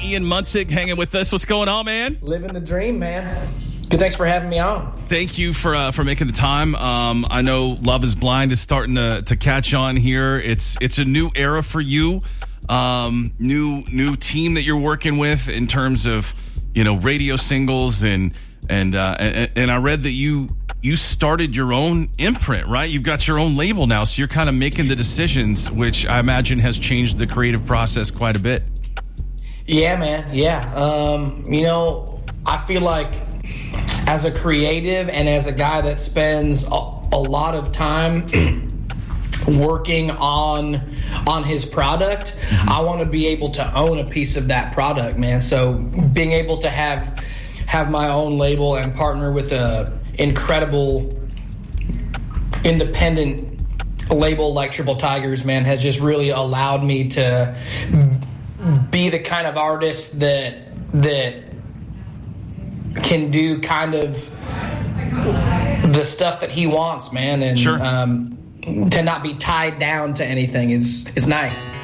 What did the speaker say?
Ian Munsick hanging with us. What's going on, man? Living the dream, man. Good, thanks for having me on. Thank you for making the time. I know Love is Blind is starting to catch on here. It's a new era for you. New team that you're working with in terms of, radio singles and I read that you started your own imprint, right? You've got your own label now, so you're kind of making the decisions, which I imagine has changed the creative process quite a bit. Yeah, man. Yeah. I feel like as a creative and as a guy that spends a lot of time working on his product, I want to be able to own a piece of that product, man. So being able to have my own label and partner with a incredible independent label like Triple Tigers, man, has just really allowed me to be the kind of artist that can do kind of the stuff that he wants, man, and sure. To not be tied down to anything is nice.